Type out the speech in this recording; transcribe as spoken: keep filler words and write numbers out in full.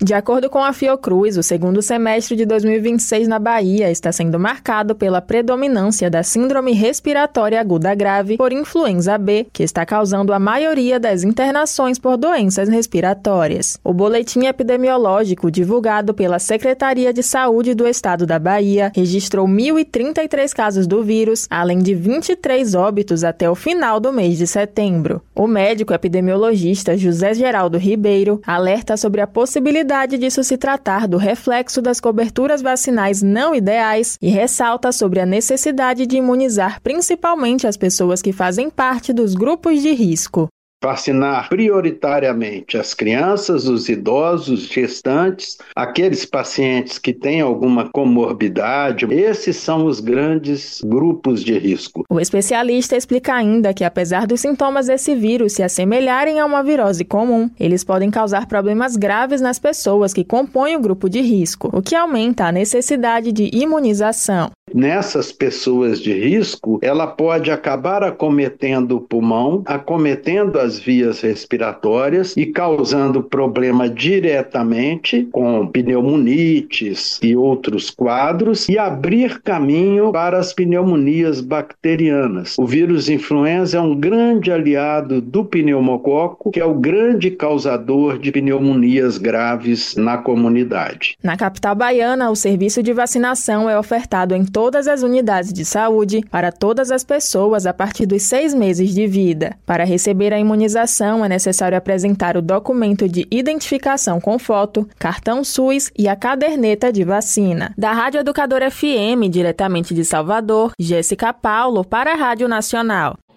De acordo com a Fiocruz, o segundo semestre de dois mil e vinte e seis na Bahia está sendo marcado pela predominância da síndrome respiratória aguda grave por influenza B, que está causando a maioria das internações por doenças respiratórias. O boletim epidemiológico divulgado pela Secretaria de Saúde do Estado da Bahia registrou mil e trinta e três casos do vírus, além de vinte e três óbitos até o final do mês de setembro. O médico epidemiologista José Geraldo Ribeiro alerta sobre a possibilidade disso se tratar do reflexo das coberturas vacinais não ideais e ressalta sobre a necessidade de imunizar principalmente as pessoas que fazem parte dos grupos de risco. Vacinar prioritariamente as crianças, os idosos, gestantes, aqueles pacientes que têm alguma comorbidade. Esses são os grandes grupos de risco. O especialista explica ainda que, apesar dos sintomas desse vírus se assemelharem a uma virose comum, eles podem causar problemas graves nas pessoas que compõem o grupo de risco, o que aumenta a necessidade de imunização. Nessas pessoas de risco, ela pode acabar acometendo o pulmão, acometendo as vias respiratórias e causando problema diretamente com pneumonites e outros quadros e abrir caminho para as pneumonias bacterianas. O vírus influenza é um grande aliado do pneumococo, que é o grande causador de pneumonias graves na comunidade. Na capital baiana, o serviço de vacinação é ofertado em todas as unidades de saúde para todas as pessoas a partir dos seis meses de vida. Para receber a imunização, é necessário apresentar o documento de identificação com foto, cartão SUS e a caderneta de vacina. Da Rádio Educadora F M, diretamente de Salvador, Jéssica Paulo para a Rádio Nacional.